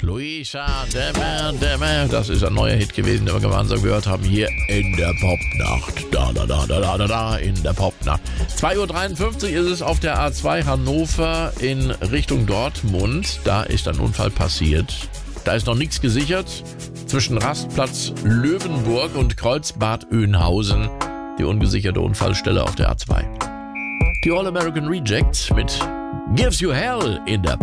Luisa, Dämmer. Das ist ein neuer Hit gewesen, den wir gemeinsam gehört haben hier in der Popnacht. Da, in der Popnacht. 2.53 Uhr ist es auf der A2 Hannover in Richtung Dortmund. Da ist ein Unfall passiert. Da ist noch nichts gesichert. Zwischen Rastplatz Löwenburg und Kreuzbad Oeynhausen. Die ungesicherte Unfallstelle auf der A2. Die All American Rejects mit Gives You Hell in der